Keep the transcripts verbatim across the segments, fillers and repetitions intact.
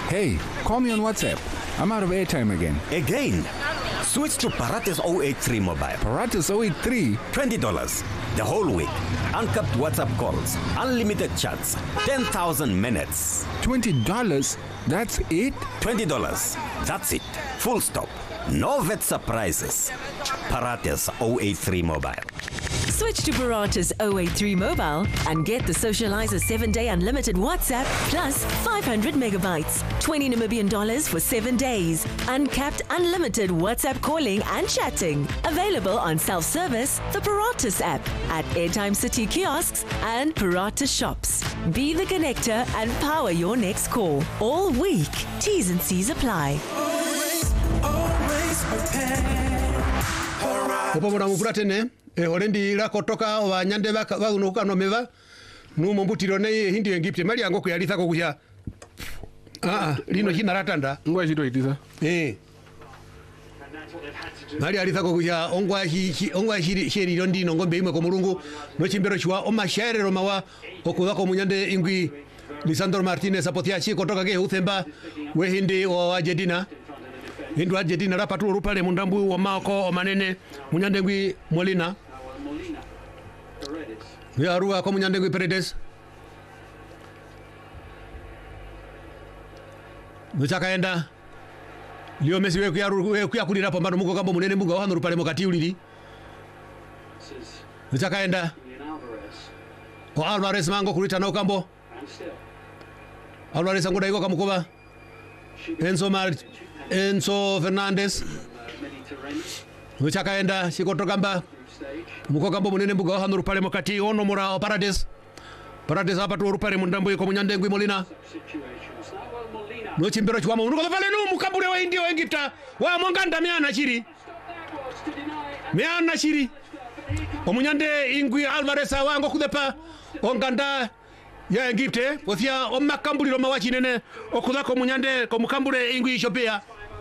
Hey, call me on WhatsApp. I'm out of airtime again. Again? Switch to Paratus zero eight three mobile. Paratus zero eight three? twenty dollars. The whole week. Uncapped WhatsApp calls. Unlimited chats. ten thousand minutes. twenty dollars? That's it? twenty dollars. That's it. Full stop. No vet surprises. Paratus zero eight three mobile. Switch to Paratus zero eight three mobile and get the Socializer seven day unlimited WhatsApp plus five hundred megabytes. twenty Namibian dollars for seven days. Uncapped unlimited WhatsApp calling and chatting. Available on self-service, the Paratus app, at Airtime City kiosks and Paratus shops. Be the connector and power your next call. All week. T's and C's apply. Always, always prepare. Opo mwana mukuratene e horendi la kotoka wa nyande baka ba unuka no meva nu mombutiro ne hindi Egypt mali yango kuyalitha ko kuya ah lino hina ratanda ngwa chito itiza eh mali alitha ko kuya ongwa hi ongwa hi sheri rondi no ngombe imwe ko mulungu no chimbero chwa o mashere roma wa okuza ko munyande ingwi Lisandro Martinez apotia chi kotoka ke uthemba we hindi o Argentina Hindu Argentina rapatu rupale mundambu wa mako o manene munyandengwi Molina ya arua ko munyandengwi Paredes Muchakaenda Leo Messi we kuyaru we kuyakulira pambano muko kambo munene mugo hano rupale mokati ulili Muchakaenda O Alvarez mango kulita na kambo Alvarez angoda iko kamukoba Enzo Mar Enzo Fernandez Muchakaenda shikotoka mba muko kambo munene mbuga hano rupale mokati ono mura o Paredes Paredes hapa tu rupale mundambo iko munyandengwi Molina no chimbero chwa munuko vale no mukambure wa India wa Egypta wa monganda miana chiri miana chiri omunyande ingwi Alvarez wango kudepa onganda ya Egypte pothia o makambuliro mawachi nene okuza ko munyande ko mukambure ingwi Ethiopia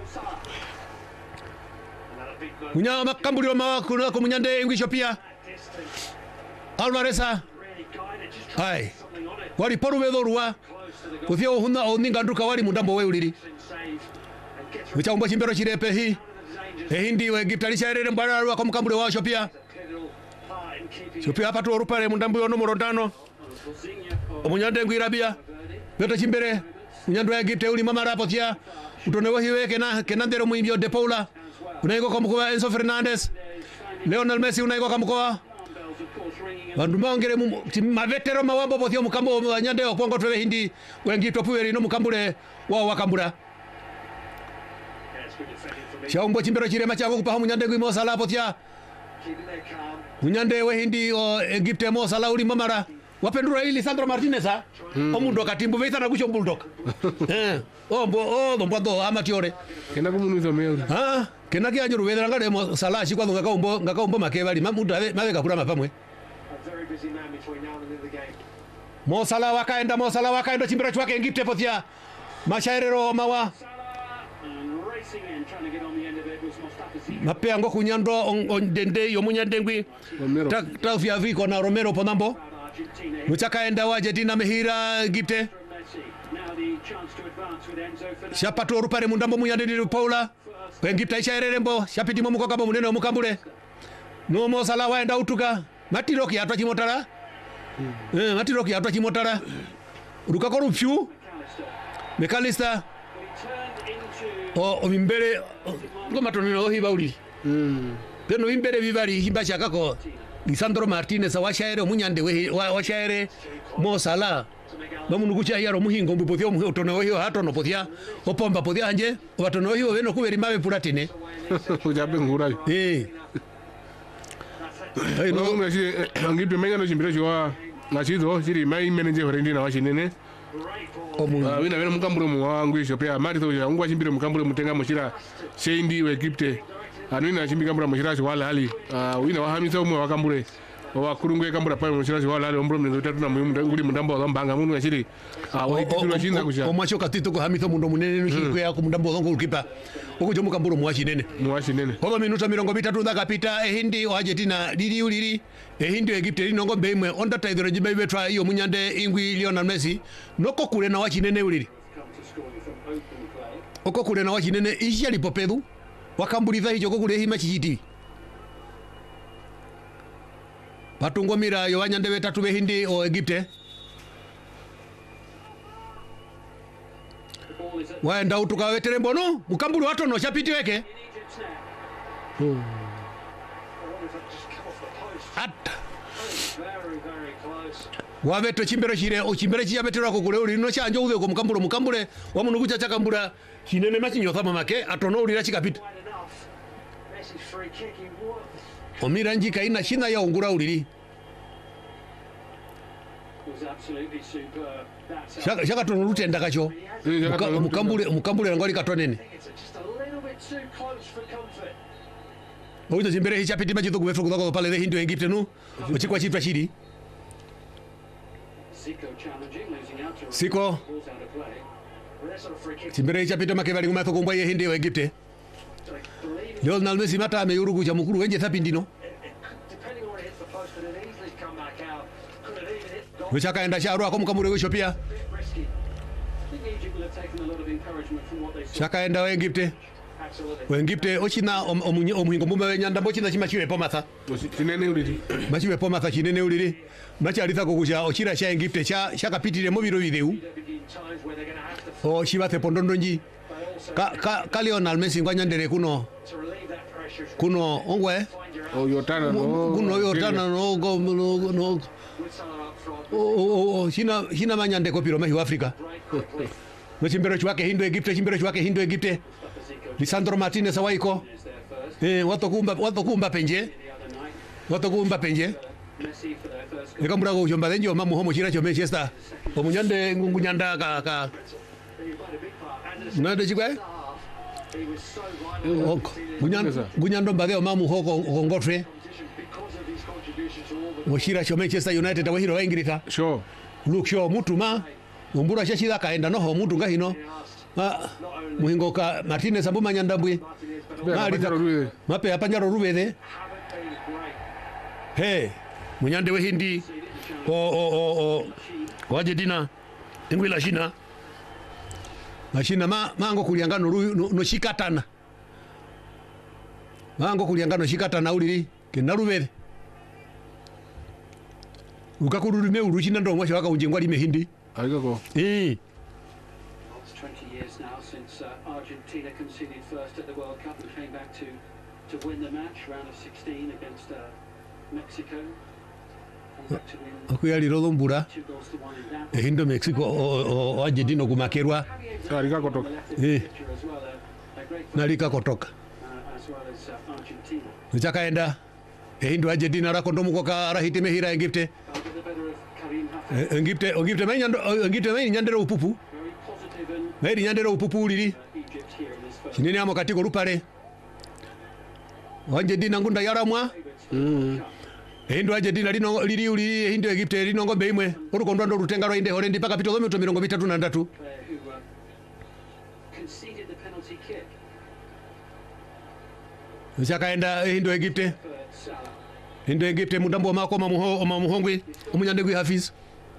munya makambuliro mawachi ko munyande ingwi Ethiopia Alvarez ai wali poru vedorwa pothia ohuna oninga nduka wali mundambo we uliri muchaomba chimbero chirepe hi ehindi we Egypta lishaerere mbara ko mukambure wa Ethiopia Ethiopia hapa tu orupale mundambo yo numero tano omunyande ngwirabia beto chimbere munyando ya Egypte uli mama rapotia utonewa hiwe kena kenandero muimbio de Paula unaiko kamkoa Enzo Fernandez Lionel Messi unaiko kamkoa bandu mangere mavetero mawambo pothio mukambo nyande opongo twe hindi wengi topueri no mukambure wa wakambura Shaumbo chimbero chirema chako kupa munyande ngwi Mosala pothia munyande we hindi o Egypte Mosala uli mamara wapendura ili Lisandro Martinez ha mm. Omundo katimbu veita na kusho bulldog eh ombo o dombo do amatiore kena kumunuza meyo ha kena ki anjuru vedra ngale mo Salah shi kwa ngaka umbo ngaka umbo makebali mamudu maveka kula mapamwe Mo Salah wakaenda Mo Salah wakaenda chimbira chwake Egypte pothia mashairero mawa Mapea ngo kunyando on dende yo munyandengwi ta ta via viko na Romero ponambo Muchakaenda wa Argentina mehira Egypte Shapato rupare mundambo munyande ni Paula Egypte ishaererembo shapiti mo muko kabo munene omukambule no Mo Salah waenda utuka matiroki atwa chimotara mm. eh matiroki atwa chimotara rukako rupyu McAllister o omimbere ngoma tonino hiba uli mm peno imbere vivali himba chakako Lisandro Martinez washaere munyande we washaere Mo Salah bamu nukucha yaro muhingo mbupothio mutono hiyo hato no pothia opomba pothia anje watono hiyo beno kuberi mabe puratine ujabe ngura eh ai no ngasi ngipye menga no chimbiro chwa ngachizo chiri mai menenje horendi na washinene omungu wina wena mukambure mu wangu Ethiopia mari to ya ngwa chimbiro mukambure mutenga mushira sheindi we Egypte anwina chimbika mbura mushira wala hali wina wahamisa umwe wakambure wakurungwe kambura pa mushira wala hali ombro mendo tatu na muhimu nguli mundambo wa mbanga mungu ngashiri awahititulo chinza kusha omacho katito ko hamisa mundo munene nushikwe yako mundambo zongo ukipa ukujo mukamburo muwachi nene muwachi nene hoba minuta mirongo mitatu ndakapita ehindi wa Argentina lili ulili ehindi Egypte linongo mbeimwe onda taidoro jibe betwa iyo munyande ingwi Lionel Messi noko kule na wachi nene ulili oko kule na wachinene icia lipopethu wakambulitha hicho kule hima chichiti patungomira yo wanyande betatu behindi o Egypte waenda utukawetere mbono mukambuli watono chapiti weke hmm. Ata waveto chimbero chire o chimbero chiyabeterwa ko kule uri no chanje uve ko mukambule mukambule wa munhu kucha chakambura chinene machinyo thama make atono uri rachikapita omira njika ina china ya ungura uriri shaka shaka tono rutenda kacho mukambule mukambule ngari katonene oito chimbere hichapiti machito kuvefu kudako pale the hindu Egypte nu uchikwa chitwa chiri Siko chimbere hichapiti makevali ngumatho kumbwa ye hindi Egypte Lionel Messi mata ameyurugu cha mukuru wenje thapindino Wechaka enda sharu ako mukamure wisho pia Shaka enda wa Egypte wa Egypte ochina omuhingo mumba wenyanda bochina chima chiwe pomatha chinene uliri machiwe pomatha chinene uliri machi alitha kukusha ochira cha Egypte cha shaka pitire mo biro bideu o shibathe pondondonji ka ka, ka Lionel Messi ngwanyandere kuno kuno ongwe o yotana no kuno yotana no go no no o o china china manyande ko piro mahi Afrika no chimbero chwake hindu Egypte chimbero chwake hindu Egypte Lisandro Martinez waiko eh watu kumba watu kumba penje watu kumba penje ekambura go jomba denjo mamu homo chira cho Manchester omunyande ngunyanda ka ka nade chikwe gunyanda gunyando mbadeo mamu hoko ngotwe Moshira cho Manchester United wa hiro wa Ingirita sure look sure mutuma umbura shashida kaenda noho muntu ngahino ah muhingo ka Martinez ambuma nyandambwe mali mape apanyaro rubethe he munyande we hindi o o o o Argentina ingwila shina mashina ma mango kuliangano no, no shikatana mango kuliangano shikatana uliri kenarubethe ukakururume uruchina ndo mwasha waka unjengwa lime hindi aliko eh twenty years now since uh, Argentina conceded first at the World Cup and came back to to win the match round of sixteen against uh, Mexico. Akuyali rodo mbura hindo Mexico o Argentina kumakerwa alika kotoka eh nalika kotoka Nchakaenda hindo Argentina rakondo mukoka arahitime hira Egypte Egypte Egypte manyando Egypte manyandero upupu Meri nyandero upupu uliri Chinene amo katiko rupare Argentina ngunda yaramwa mm. Hindo Argentina lino liri uliri hindo Egypte lino ngombe imwe urukondo ndo rutenga rwa inde horendi paka pito zomi mirongo mitatu na ndatu Nchakaenda hindo Egypte Hindo Egypte mudambo makoma muho oma muhongwe umunyande gwi Hafiz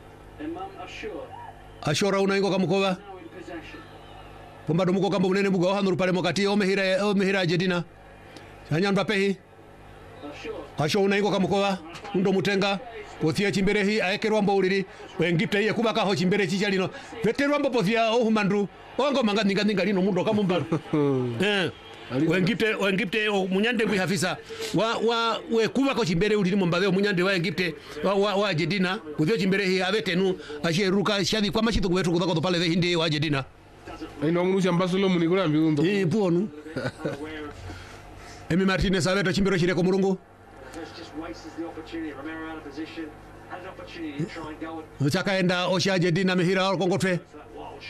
Ashora unaingo kamukova Pomba domuko kamba unene buga hanu rupale mokati omehira omehira Argentina Chanyamba pehi Asho unaingo kamukova ndo mutenga pothia chimbere hi aekerwa mbuliri Egypte iye kubaka ho chimbere chicha lino veterwa mbo pothia ohumandru ongo manga ninga ninga lino mundo kamumba eh Egypte Egypte munyande gwi Hafisa wa wa we kubaka chimbere uliri mombadeo munyande wa Egypte wa wa, wa Argentina kuthio chimbere hi avetenu asheruka shadi kwa mashito kwetu kudako pale the hindi wa Argentina ino murusha mbasulo munikula mbiundo eh ponu Emi Martinez aveto chimbero chire ko murungu Chakaenda osha Argentina mehira kongotwe